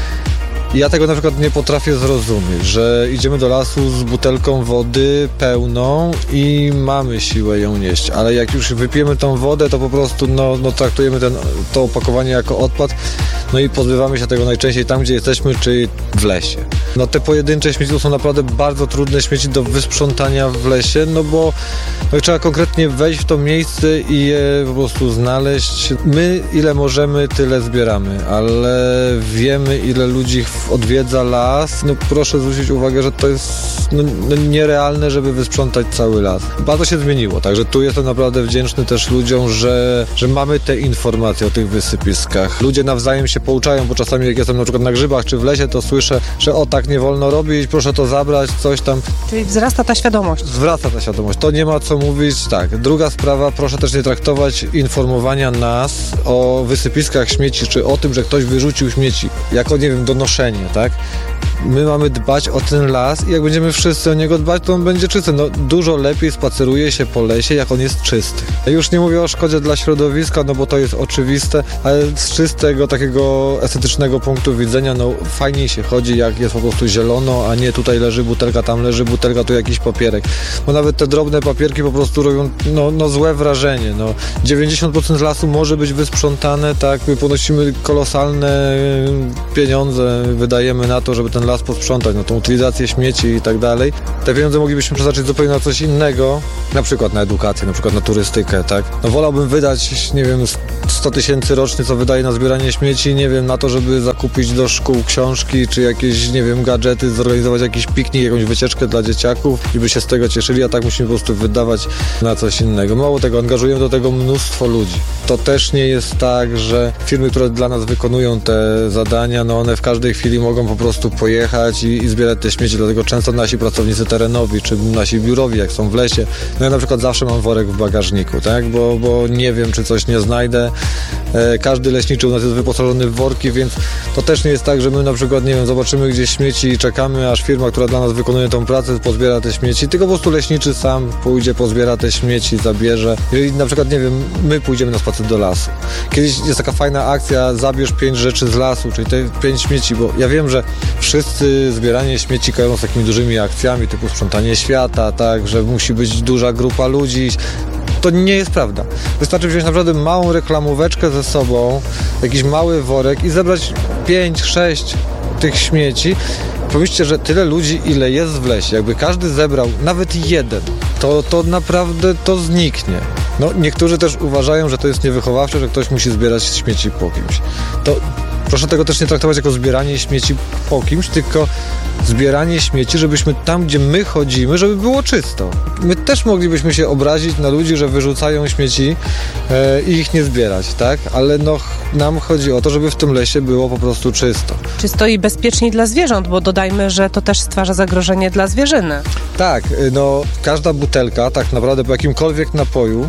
Ja tego na przykład nie potrafię zrozumieć, że idziemy do lasu z butelką wody pełną i mamy siłę ją nieść, ale jak już wypijemy tą wodę, to po prostu no, no traktujemy ten, to opakowanie jako odpad, no i pozbywamy się tego najczęściej tam, gdzie jesteśmy, czyli w lesie. No te pojedyncze śmieci to są naprawdę bardzo trudne śmieci do wysprzątania w lesie, no bo no, trzeba konkretnie wejść w to miejsce i je po prostu znaleźć. My ile możemy, tyle zbieramy, ale wiemy, ile ludzi odwiedza las, no proszę zwrócić uwagę, że to jest no, no nierealne, żeby wysprzątać cały las. Bardzo się zmieniło, także tu jestem naprawdę wdzięczny też ludziom, że, że mamy te informacje o tych wysypiskach. Ludzie nawzajem się pouczają, bo czasami jak jestem na przykład na grzybach czy w lesie, to słyszę, że o tak nie wolno robić, proszę to zabrać, coś tam. Czyli wzrasta ta świadomość. Wzrasta ta świadomość, to nie ma co mówić, tak. Druga sprawa, proszę też nie traktować informowania nas o wysypiskach śmieci, czy o tym, że ktoś wyrzucił śmieci, jako, nie wiem, donoszenie, tak? My mamy dbać o ten las i jak będziemy wszyscy o niego dbać, to on będzie czysty. No, dużo lepiej spaceruje się po lesie, jak on jest czysty. Ja już nie mówię o szkodzie dla środowiska, no bo to jest oczywiste, ale z czystego takiego estetycznego punktu widzenia, no fajniej się chodzi, jak jest po prostu zielono, a nie tutaj leży butelka, tam leży butelka, tu jakiś papierek. Bo nawet te drobne papierki po prostu robią no, no złe wrażenie. No. dziewięćdziesiąt procent lasu może być wysprzątane, tak? My ponosimy kolosalne pieniądze, wydajemy na to, żeby ten las posprzątać, no tą utylizację śmieci i tak dalej. Te pieniądze moglibyśmy przeznaczyć zupełnie na coś innego, na przykład na edukację, na przykład na turystykę, tak? No wolałbym wydać, nie wiem, sto tysięcy rocznie, co wydaje na zbieranie śmieci, nie wiem, na to, żeby zakupić do szkół książki, czy jakieś, nie wiem, gadżety, zorganizować jakiś piknik, jakąś wycieczkę dla dzieciaków i by się z tego cieszyli, a tak musimy po prostu wydawać na coś innego. Mało tego, angażujemy do tego mnóstwo ludzi. To też nie jest tak, że firmy, które dla nas wykonują te zadania, no one w każdej chwili mogą po prostu pojechać i, i zbierać te śmieci, dlatego często nasi pracownicy terenowi, czy nasi biurowi, jak są w lesie, no ja na przykład zawsze mam worek w bagażniku, tak, bo, bo nie wiem, czy coś nie znajdę. E, każdy leśniczy u nas jest wyposażony w worki, więc to też nie jest tak, że my na przykład, nie wiem, zobaczymy gdzieś śmieci i czekamy, aż firma, która dla nas wykonuje tą pracę, pozbiera te śmieci, tylko po prostu leśniczy sam pójdzie, pozbiera te śmieci, zabierze. Jeżeli na przykład, nie wiem, my pójdziemy na spacer do lasu. Kiedyś jest taka fajna akcja, zabierz pięć rzeczy z lasu, czyli te pięć śmieci, bo ja wiem, że wszyscy zbieranie śmieci kojarzą z takimi dużymi akcjami, typu sprzątanie świata, tak, że musi być duża grupa ludzi. To nie jest prawda. Wystarczy wziąć naprawdę małą reklamóweczkę ze sobą, jakiś mały worek i zebrać pięć, sześć tych śmieci. Pomyślcie, że tyle ludzi, ile jest w lesie, jakby każdy zebrał nawet jeden, to, to naprawdę to zniknie. No, niektórzy też uważają, że to jest niewychowawcze, że ktoś musi zbierać śmieci po kimś. To proszę tego też nie traktować jako zbieranie śmieci po kimś, tylko zbieranie śmieci, żebyśmy tam, gdzie my chodzimy, żeby było czysto. My też moglibyśmy się obrazić na ludzi, że wyrzucają śmieci e, i ich nie zbierać, tak? Ale no, nam chodzi o to, żeby w tym lesie było po prostu czysto. Czysto i bezpieczniej dla zwierząt, bo dodajmy, że to też stwarza zagrożenie dla zwierzyny. Tak, no każda butelka tak naprawdę po jakimkolwiek napoju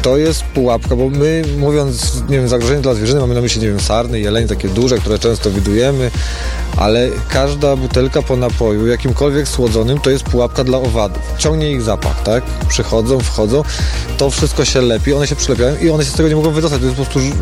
to jest pułapka, bo my, mówiąc, nie wiem, zagrożenie dla zwierzyny, mamy na myśli, nie wiem, sarny, jelenie takie duże, które często widujemy, ale każda butelka po napoju, jakimkolwiek słodzonym, to jest pułapka dla owadów. Ciągnie ich zapach, tak? Przychodzą, wchodzą, to wszystko się lepi, one się przylepiają i one się z tego nie mogą wydostać. To jest po prostu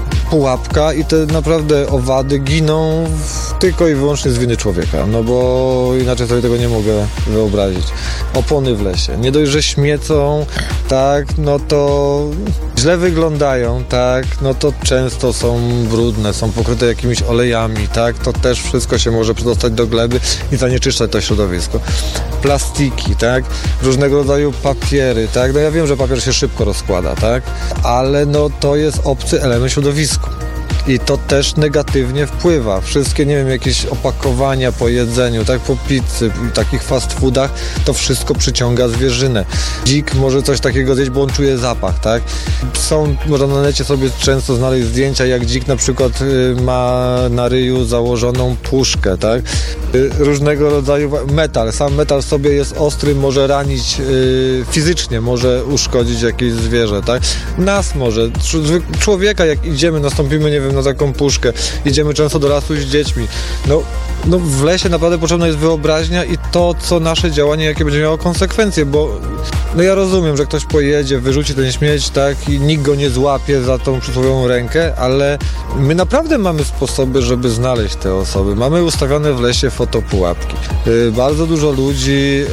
pułapka i te naprawdę owady giną w, tylko i wyłącznie z winy człowieka, no bo inaczej sobie tego nie mogę wyobrazić. Opony w lesie, nie dość, że śmiecą, tak, no to źle wyglądają, tak, no to często są brudne, są pokryte jakimiś olejami, tak, to też wszystko się może przedostać do gleby i zanieczyszczać to środowisko. Plastiki, tak, różnego rodzaju papiery, tak, no ja wiem, że papier się szybko rozkłada, tak, ale no to jest obcy element środowisku. I to też negatywnie wpływa. Wszystkie, nie wiem, jakieś opakowania po jedzeniu, tak, po pizzy, takich fast foodach, to wszystko przyciąga zwierzynę. Dzik może coś takiego zjeść, bo on czuje zapach, tak. Są, można na necie sobie często znaleźć zdjęcia, jak dzik na przykład y, ma na ryju założoną puszkę, tak. Y, różnego rodzaju metal. Sam metal w sobie jest ostry, może ranić y, fizycznie, może uszkodzić jakieś zwierzę, tak. Nas może, człowieka, jak idziemy, nastąpimy, nie wiem, na taką puszkę. Idziemy często do lasu z dziećmi. No, no w lesie naprawdę potrzebna jest wyobraźnia i to, co nasze działanie, jakie będzie miało konsekwencje, bo no ja rozumiem, że ktoś pojedzie, wyrzuci ten śmieć, tak, i nikt go nie złapie za tą przysłowiową rękę, ale my naprawdę mamy sposoby, żeby znaleźć te osoby. Mamy ustawione w lesie fotopułapki. Yy, bardzo dużo ludzi yy,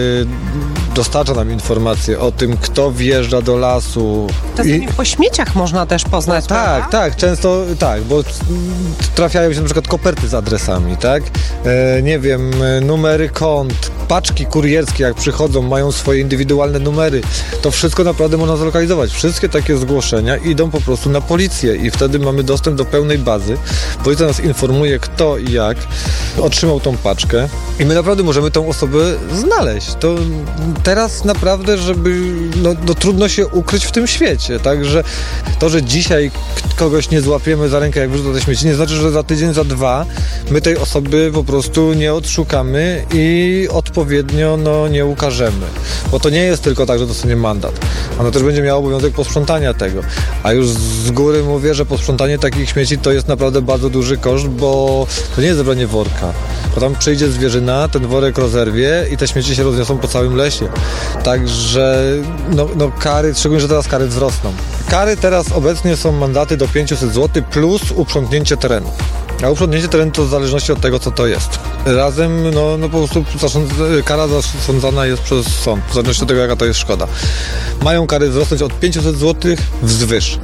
dostarcza nam informacje o tym, kto wjeżdża do lasu. I po śmieciach można też poznać, no, prawda? Tak, tak, często tak, bo trafiają się na przykład koperty z adresami, tak? E, nie wiem, numery kont, paczki kurierskie, jak przychodzą, mają swoje indywidualne numery. To wszystko naprawdę można zlokalizować. Wszystkie takie zgłoszenia idą po prostu na policję i wtedy mamy dostęp do pełnej bazy. Policja nas informuje, kto i jak otrzymał tą paczkę i my naprawdę możemy tą osobę znaleźć. To teraz naprawdę, żeby no, no trudno się ukryć w tym świecie, także to, że dzisiaj kogoś nie złapiemy za rękę, jak wyrzuca te śmieci, nie znaczy, że za tydzień, za dwa my tej osoby po prostu nie odszukamy i odpowiednio no, nie ukażemy. Bo to nie jest tylko tak, że dostanie mandat. Ono też będzie miało obowiązek posprzątania tego. A już z góry mówię, że posprzątanie takich śmieci to jest naprawdę bardzo duży koszt, bo to nie jest zebranie worka. Bo tam przyjdzie zwierzyna, ten worek rozerwie i te śmieci się rozniosą po całym lesie. Także no, no kary, szczególnie, że teraz kary wzrosną. Kary teraz obecnie są mandaty do pięćset złotych plus uprzątnięcie terenu. A uprzątnięcie terenu to w zależności od tego, co to jest. Razem, no, no po prostu kara zasądzana jest przez sąd, w zależności od tego, jaka to jest szkoda. Mają kary wzrosnąć od pięćset złotych wzwyż.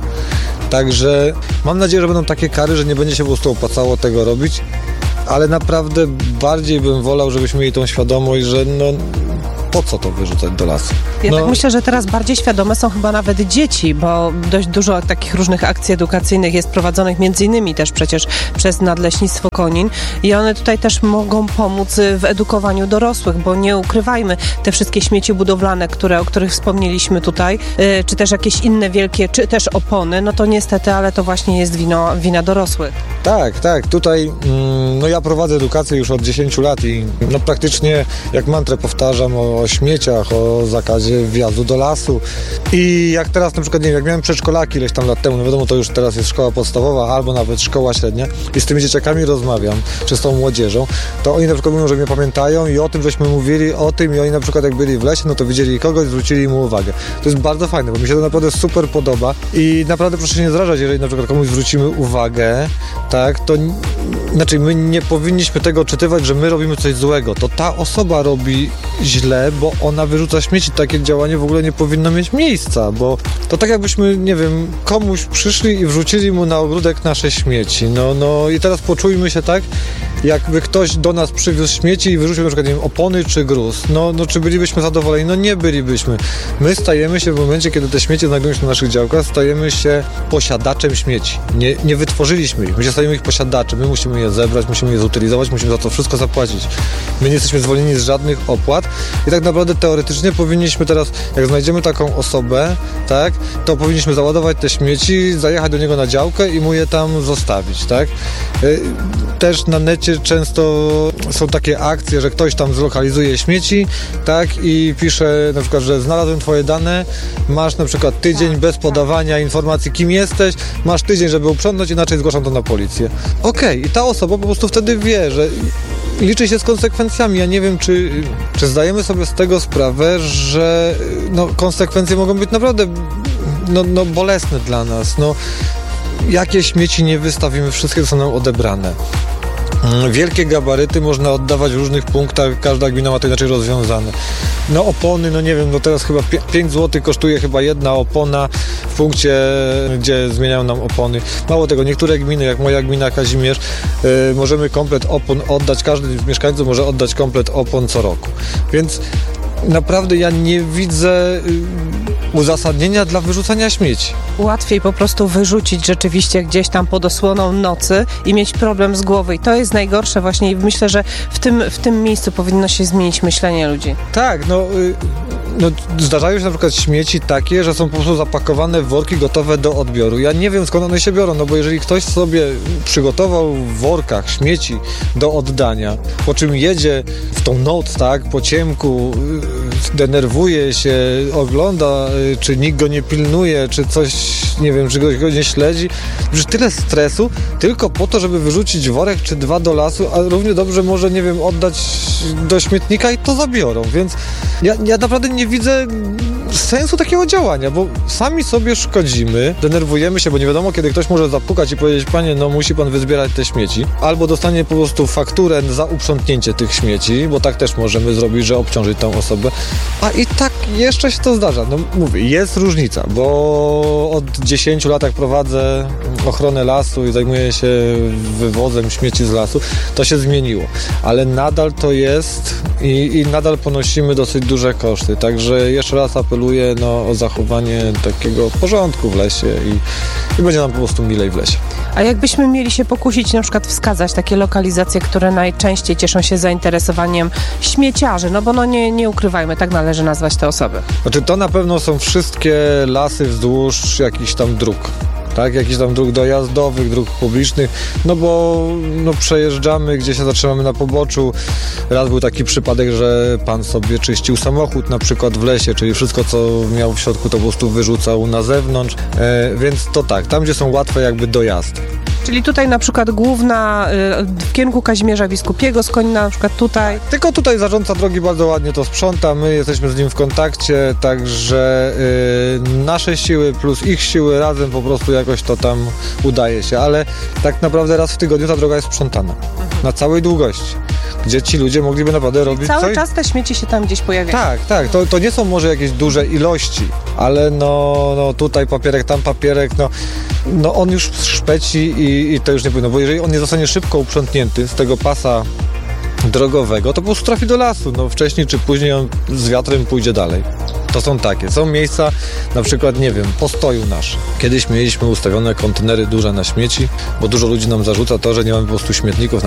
Także mam nadzieję, że będą takie kary, że nie będzie się po prostu opłacało tego robić, ale naprawdę bardziej bym wolał, żebyśmy mieli tą świadomość, że no po co to wyrzucać do lasu? Ja no. tak myślę, że teraz bardziej świadome są chyba nawet dzieci, bo dość dużo takich różnych akcji edukacyjnych jest prowadzonych między innymi też przecież przez Nadleśnictwo Konin i one tutaj też mogą pomóc w edukowaniu dorosłych, bo nie ukrywajmy, te wszystkie śmieci budowlane, które, o których wspomnieliśmy tutaj, yy, czy też jakieś inne wielkie, czy też opony, no to niestety, ale to właśnie jest wino, wina dorosłych. Tak, tak. Tutaj mm, no ja prowadzę edukację już od dziesięciu lat i no praktycznie jak mantrę powtarzam o o śmieciach, o zakazie wjazdu do lasu. I jak teraz na przykład, nie wiem, jak miałem przedszkolaki ileś tam lat temu, no wiadomo, to już teraz jest szkoła podstawowa albo nawet szkoła średnia i z tymi dzieciakami rozmawiam, czy z tą młodzieżą, to oni na przykład mówią, że mnie pamiętają i o tym, żeśmy mówili o tym i oni na przykład jak byli w lesie, no to widzieli kogoś, zwrócili mu uwagę. To jest bardzo fajne, bo mi się to naprawdę super podoba i naprawdę proszę się nie zrażać, jeżeli na przykład komuś zwrócimy uwagę, tak, to znaczy my nie powinniśmy tego odczytywać, że my robimy coś złego. To ta osoba robi źle, bo ona wyrzuca śmieci. Takie działanie w ogóle nie powinno mieć miejsca, bo to tak jakbyśmy, nie wiem, komuś przyszli i wrzucili mu na ogródek nasze śmieci. No, no i teraz poczujmy się tak, jakby ktoś do nas przywiózł śmieci i wyrzucił na przykład, nie wiem, opony czy gruz. No, no czy bylibyśmy zadowoleni? No nie bylibyśmy. My stajemy się w momencie, kiedy te śmieci znajdują się na naszych działkach, stajemy się posiadaczem śmieci. Nie, nie wytworzyliśmy ich. My się stajemy ich posiadaczem. My musimy je zebrać, musimy je zutylizować, musimy za to wszystko zapłacić. My nie jesteśmy zwolnieni z żadnych opłat i tak naprawdę teoretycznie powinniśmy teraz, jak znajdziemy taką osobę, tak, to powinniśmy załadować te śmieci, zajechać do niego na działkę i mu je tam zostawić, tak. Też na necie internecie często są takie akcje, że ktoś tam zlokalizuje śmieci, tak, i pisze na przykład, że znalazłem twoje dane, masz na przykład tydzień bez podawania informacji, kim jesteś, masz tydzień, żeby uprzątnąć, inaczej zgłaszam to na policję. Okej, okay. I ta osoba po prostu wtedy wie, że liczy się z konsekwencjami. Ja nie wiem, czy, czy zdajemy sobie z tego sprawę, że no, konsekwencje mogą być naprawdę no, no, bolesne dla nas. No, jakie śmieci nie wystawimy, wszystkie zostaną odebrane. Wielkie gabaryty można oddawać w różnych punktach, każda gmina ma to inaczej rozwiązane. No opony, no nie wiem, no teraz chyba pięć złotych kosztuje chyba jedna opona w punkcie, gdzie zmieniają nam opony. Mało tego, niektóre gminy, jak moja gmina Kazimierz, yy, możemy komplet opon oddać, każdy z mieszkańców może oddać komplet opon co roku. Więc naprawdę ja nie widzę y, uzasadnienia dla wyrzucania śmieci. Łatwiej po prostu wyrzucić rzeczywiście gdzieś tam pod osłoną nocy i mieć problem z głowy. I to jest najgorsze właśnie i myślę, że w tym, w tym miejscu powinno się zmienić myślenie ludzi. Tak, no, y, no zdarzają się na przykład śmieci takie, że są po prostu zapakowane w worki gotowe do odbioru. Ja nie wiem, skąd one się biorą, no bo jeżeli ktoś sobie przygotował w workach śmieci do oddania, po czym jedzie w tą noc, tak, po ciemku, denerwuje się, ogląda, czy nikt go nie pilnuje, czy coś, nie wiem, czy ktoś go nie śledzi. Przecież tyle stresu tylko po to, żeby wyrzucić worek czy dwa do lasu, a równie dobrze może, nie wiem, oddać do śmietnika i to zabiorą. Więc ja, ja naprawdę nie widzę sensu takiego działania, bo sami sobie szkodzimy, denerwujemy się, bo nie wiadomo, kiedy ktoś może zapukać i powiedzieć: panie, no musi pan wyzbierać te śmieci, albo dostanie po prostu fakturę za uprzątnięcie tych śmieci, bo tak też możemy zrobić, że obciążyć tą osobę, a i tak jeszcze się to zdarza. No mówię, jest różnica, bo od dziesięciu lat jak prowadzę ochronę lasu i zajmuję się wywozem śmieci z lasu, to się zmieniło, ale nadal to jest i, i nadal ponosimy dosyć duże koszty, także jeszcze raz apeluję no, o zachowanie takiego porządku w lesie i, i będzie nam po prostu milej w lesie. A jakbyśmy mieli się pokusić na przykład wskazać takie lokalizacje, które najczęściej cieszą się zainteresowaniem śmieciarzy, no bo no nie, nie ukrywajmy, tak należy nazwać te osoby. Znaczy to na pewno są wszystkie lasy wzdłuż jakichś tam dróg. Tak, jakichś tam dróg dojazdowych, dróg publicznych, no bo no, przejeżdżamy, gdzie się zatrzymamy na poboczu. Raz był taki przypadek, że pan sobie czyścił samochód na przykład w lesie, czyli wszystko, co miał w środku, to po prostu wyrzucał na zewnątrz, e, więc to tak, tam, gdzie są łatwe jakby dojazdy. Czyli tutaj na przykład główna y, w kierunku Kazimierza Biskupiego, Skonina na przykład tutaj. Tylko tutaj zarządca drogi bardzo ładnie to sprząta, my jesteśmy z nim w kontakcie, także y, nasze siły plus ich siły razem po prostu jakoś to tam udaje się, ale tak naprawdę raz w tygodniu ta droga jest sprzątana, mhm. na całej długości, gdzie ci ludzie mogliby naprawdę robić cały coś. czas te śmieci się tam gdzieś pojawiają. Tak, tak, to, to nie są może jakieś duże ilości, ale no, no tutaj papierek, tam papierek, no, no on już szpeci i, i to już nie powinno, bo jeżeli on nie zostanie szybko uprzątnięty z tego pasa drogowego, to po prostu trafi do lasu, no wcześniej czy później on z wiatrem pójdzie dalej. To są takie, są miejsca, na przykład, nie wiem, postoju nasz. Kiedyś mieliśmy ustawione kontenery duże na śmieci, bo dużo ludzi nam zarzuca to, że nie mamy po prostu śmietników na